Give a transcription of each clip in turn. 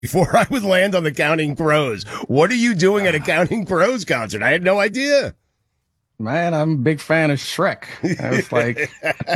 before I would land on the Counting Crows. What are you doing at a Counting Crows concert? I had no idea. Man, I'm a big fan of Shrek. I was like,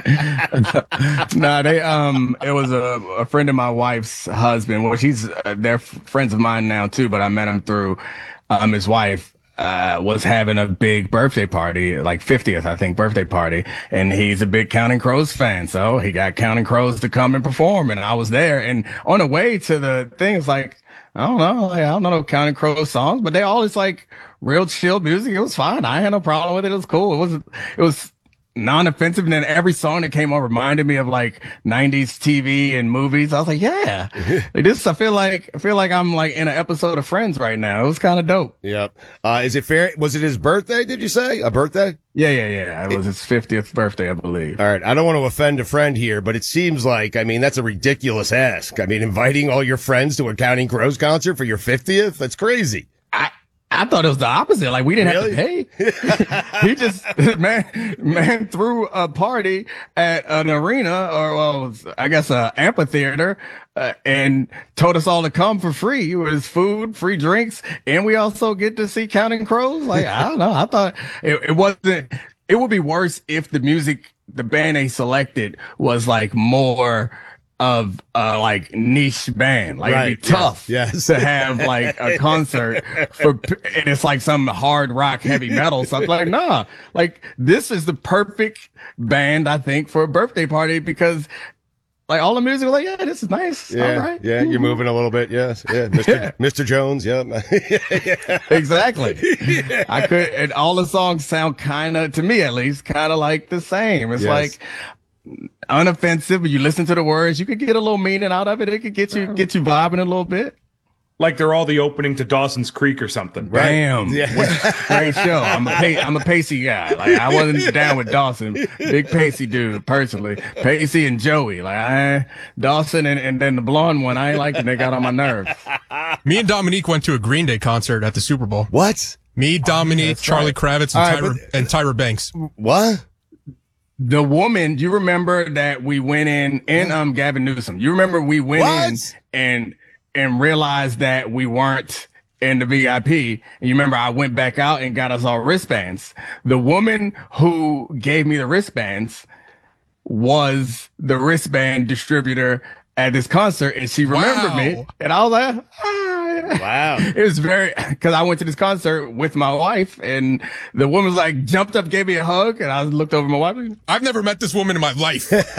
it was a friend of my wife's husband. Well, they're friends of mine now too, but I met him through, his wife, was having a big birthday party, like 50th, I think, birthday party. And he's a big Counting Crows fan. So he got Counting Crows to come and perform. And I was there, and on the way to the thing, it's like, I don't know Counting Crows songs, but they always like real chill music. It was fine. I had no problem with it. It was cool. It was non-offensive. And then every song that came on reminded me of like 90s TV and movies. I was like, yeah, like this, I feel like I'm like in an episode of Friends right now. It was kind of dope. Yep. Is it fair? Was it his birthday? Did you say a birthday? Yeah. It was his 50th birthday, I believe. All right. I don't want to offend a friend here, but it seems like, I mean, that's a ridiculous ask. I mean, inviting all your friends to a Counting Crows concert for your 50th? That's crazy. I thought it was the opposite. Like, we didn't have to pay. He just, man threw a party at an arena, or well, I guess an amphitheater, and told us all to come for free. It was food, free drinks, and we also get to see Counting Crows. Like, I don't know. I thought it wasn't, it would be worse if the band they selected was like more of like niche band. Like, right. It'd be tough to have like a concert and it's like some hard rock, heavy metal. So I'm like, nah, like this is the perfect band, I think, for a birthday party, because like all the music was like, yeah, this is nice. Yeah, all right. Yeah, you're moving a little bit. Yes. Yeah. Mr. Jones. Yeah. Exactly. Yeah. I could, and all the songs sound kind of, to me at least, kind of like the same. It's like unoffensive, but you listen to the words, you could get a little meaning out of it. It could get you vibing a little bit. Like they're all the opening to Dawson's Creek or something. Right? Damn. Yeah. Great show. I'm a Pacey guy. Like, I wasn't down with Dawson. Big Pacey dude, personally. Pacey and Joey. Like, Dawson and then the blonde one, I ain't like it. They got on my nerves. Me and Dominique went to a Green Day concert at the Super Bowl. What? Me, Dominique, Charlie Kravitz, and Tyra Banks. What? The woman, you remember that we went in Gavin Newsom. You remember we went in and realized that we weren't in the VIP. And you remember I went back out and got us all wristbands. The woman who gave me the wristbands was the wristband distributor at this concert, and she remembered me. And I was like, wow. It was because I went to this concert with my wife, and the woman was like, jumped up, gave me a hug, and I looked over at my wife. I've never met this woman in my life.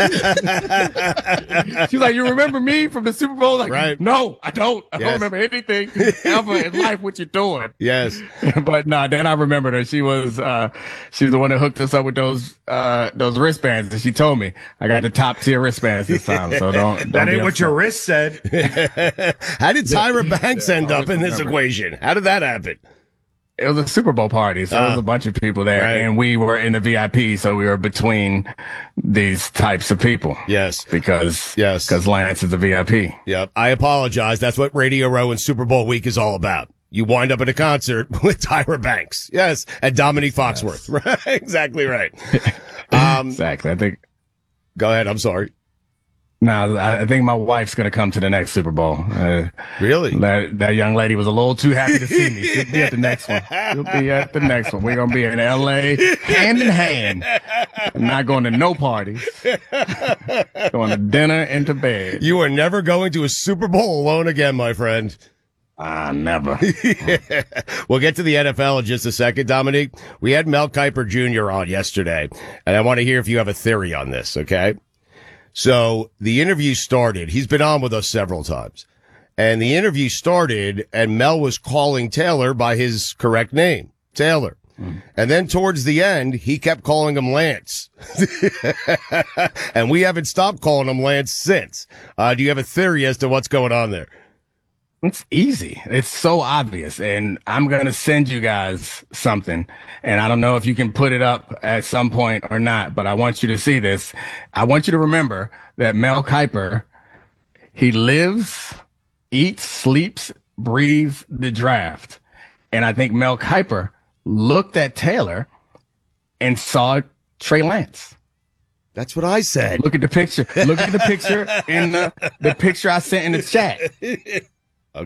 She's like, you remember me from the Super Bowl? Like, right. No, I don't. I don't remember anything ever in life what you're doing. Yes. But no, then I remembered her. She was the one that hooked us up with those wristbands, and she told me I got the top tier wristbands this time. So don't that ain't what your wrist said. How did Tyra Banks end up in this equation? How did that happen? It was a Super Bowl party, so there was a bunch of people there, and we were in the VIP, so we were between these types of people. Yes. Because Lance is a VIP. Yep. I apologize. That's what Radio Row and Super Bowl week is all about. You wind up at a concert with Tyra Banks. Yes. And Dominique Foxworth. Right. Exactly right. Exactly. I think. Go ahead. I'm sorry. No, I think my wife's going to come to the next Super Bowl. Really? That young lady was a little too happy to see me. She'll be at the next one. We're going to be in LA hand in hand. I'm not going to no parties. Going to dinner and to bed. You are never going to a Super Bowl alone again, my friend. Never. Yeah. We'll get to the NFL in just a second, Dominique. We had Mel Kiper Jr. on yesterday, and I want to hear if you have a theory on this, okay? So the interview started. He's been on with us several times. And the interview started, and Mel was calling Taylor by his correct name, Taylor. And then towards the end, he kept calling him Lance. And we haven't stopped calling him Lance since. Do you have a theory as to what's going on there? It's easy. It's so obvious. And I'm going to send you guys something. And I don't know if you can put it up at some point or not, but I want you to see this. I want you to remember that Mel Kiper, he lives, eats, sleeps, breathes the draft. And I think Mel Kiper looked at Taylor and saw Trey Lance. That's what I said. Look at the picture. Look at the picture in the picture I sent in the chat.